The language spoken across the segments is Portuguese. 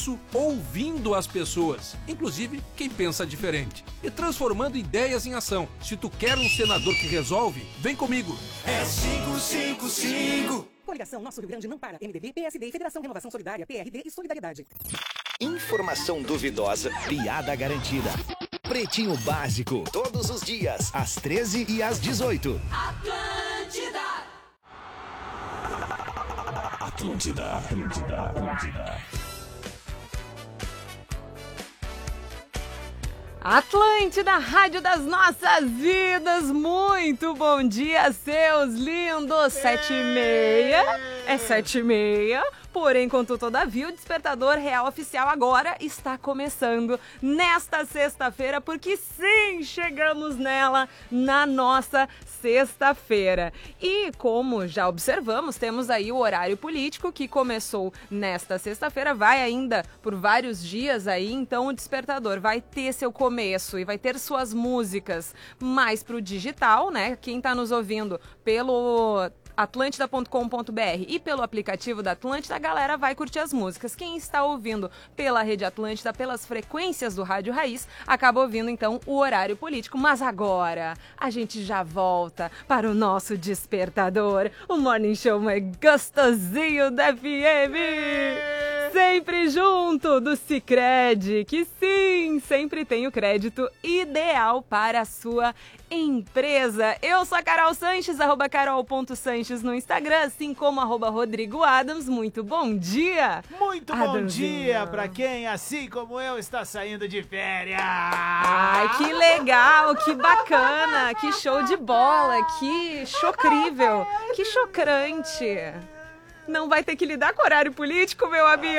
isso ouvindo as pessoas, inclusive quem pensa diferente, e transformando ideias em ação. Se tu quer um senador que resolve, vem comigo. É 555. Coligação Nosso Rio Grande não para. MDB, PSD, Federação Renovação Solidária, PRD e Solidariedade. Informação duvidosa, piada garantida. Pretinho Básico, todos os dias, às 13 e às 18. Atlântida, rádio das nossas vidas, muito bom dia, seus lindos, 7h30, é 7h30, porém, contudo, todavia, o Despertador Real Oficial agora está começando nesta sexta-feira, porque sim, chegamos nela na nossa sexta-feira. E como já observamos, temos aí o horário político que começou nesta sexta-feira, vai ainda por vários dias aí, então o Despertador vai ter seu começo e vai ter suas músicas mais pro digital, né? Quem tá nos ouvindo pelo atlântida.com.br e pelo aplicativo da Atlântida, a galera vai curtir as músicas. Quem está ouvindo pela Rede Atlântida, pelas frequências do Rádio Raiz, acaba ouvindo então o horário político. Mas agora a gente já volta para o nosso Despertador, o Morning Show mais gostosinho da FM. Sempre junto do Sicredi, que sim, sempre tem o crédito ideal para a sua empresa. Eu sou a Carol Sanches, @carol.sanches no Instagram, assim como @Rodrigo Adams. Muito bom dia! Muito bom dia pra quem, assim como eu, está saindo de férias! Ai, que legal, que bacana, que show de bola, que chocrível, que chocrante! Não vai ter que lidar com horário político, meu amigo?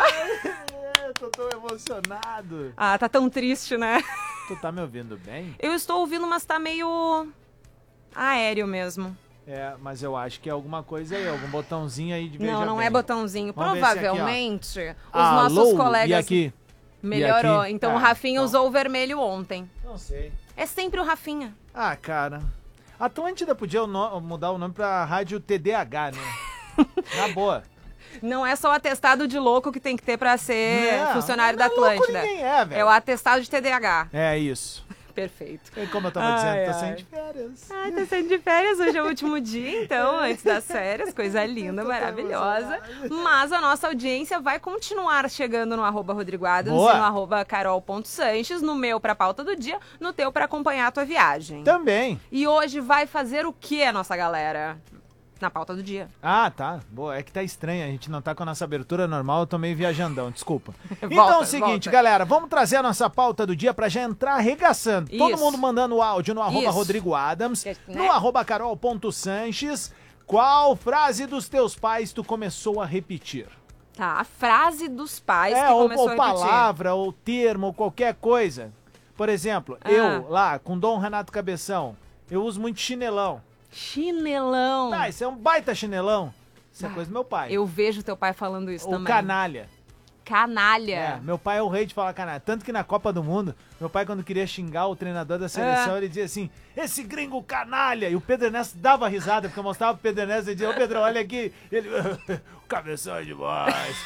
Eu tô tão emocionado. Ah, tá tão triste, né? Tu tá me ouvindo bem? Eu estou ouvindo, mas tá meio aéreo mesmo. É, mas eu acho que é alguma coisa aí, algum botãozinho aí de veja Não bem. É botãozinho. Vamos ver Provavelmente, se aqui, os nossos Alô? colegas... E aqui? Melhorou. E aqui? Então Tá, o Rafinha então. usou o vermelho ontem. Não sei. É sempre o Rafinha. Ah, cara. Atlântida podia mudar o nome pra Rádio TDAH, né? Na boa. Não é só o atestado de louco que tem que ter pra ser funcionário da não é louco Atlântida. ninguém é, velho. É o atestado de TDAH. É isso. Perfeito. E como eu tava dizendo, tô saindo de férias. Ai, tá saindo de férias. Hoje é o último dia, então, antes das férias. Coisa linda, maravilhosa. Mas a nossa audiência vai continuar chegando no @Rodrigo Adams Boa. e no @Carol.Sanches, no meu pra pauta do dia, no teu pra acompanhar a tua viagem. Também. E hoje vai fazer o que a nossa galera? Na pauta do dia. Ah, tá. Boa, é que tá estranho, a gente não tá com a nossa abertura normal, eu tô meio viajandão, desculpa. Então é o seguinte, galera, vamos trazer a nossa pauta do dia pra já entrar arregaçando. Todo Isso. mundo mandando áudio no Isso. @Rodrigo Adams, Né? no @Carol.Sanches. Qual frase dos teus pais tu começou a repetir? Tá, a frase dos pais que ou começou a repetir. palavra, ou termo, ou qualquer coisa. Por exemplo, eu lá, com Dom Renato Cabeção, eu uso muito chinelão. Chinelão. Ah, isso é um baita chinelão. Isso é coisa do meu pai. Eu vejo teu pai falando isso Ou também. canalha. Canalha. É, meu pai é o rei de falar canalha. Tanto que na Copa do Mundo, meu pai, quando queria xingar o treinador da seleção, ele dizia assim, esse gringo canalha. E o Pedro Ernesto dava risada, porque eu mostrava pro Pedro Ernesto e dizia, ô Pedro, olha aqui. Ele, o cabeção é demais.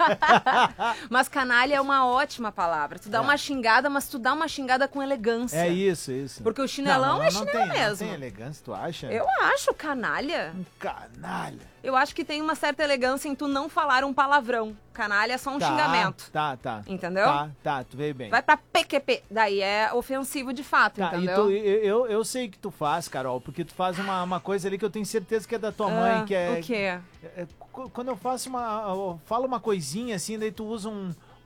Mas canalha é uma ótima palavra. Tu dá uma xingada, mas tu dá uma xingada com elegância. É isso, isso. Porque o chinelão é chinelo mesmo. Não tem elegância, tu acha? Eu acho, canalha. Canalha. Eu acho que tem uma certa elegância em tu não falar um palavrão. Canalha é só um xingamento. Tá. Entendeu? Tá, tu veio bem. Vai pra PQP. Daí é ofensivo de fato, Tá, entendeu? eu sei que tu faz, Carol, porque tu faz uma coisa ali que eu tenho certeza que é da tua mãe, que é... O quê? Quando eu faço eu falo uma coisinha assim, daí tu usa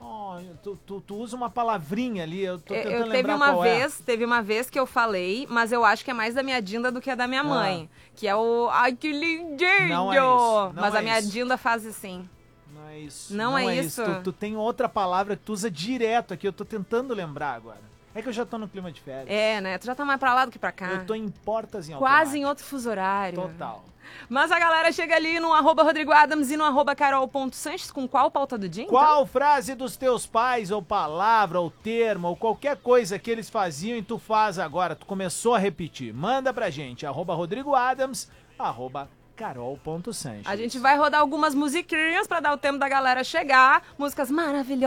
tu usa uma palavrinha ali, eu tô tentando lembrar qual é. Teve uma vez que eu falei, mas eu acho que é mais da minha Dinda do que da minha mãe. Que é o, ai que lindinho! Não é isso, mas a minha Dinda faz assim. Não é isso. Não é isso? Tu tem outra palavra que tu usa direto aqui, eu tô tentando lembrar agora. É que eu já tô no clima de férias. É, né? Tu já tá mais pra lá do que pra cá. Eu tô em portas em Quase automático. em outro fuso horário. Total. Mas a galera chega ali no @Rodrigo Adams e no @Carol.Sanches com qual pauta do dia? Qual frase dos teus pais, ou palavra, ou termo, ou qualquer coisa que eles faziam e tu faz agora, tu começou a repetir? Manda pra gente, @Rodrigo Adams, @Carol.Sanches. A gente vai rodar algumas musiquinhas pra dar o tempo da galera chegar. Músicas maravilhosas.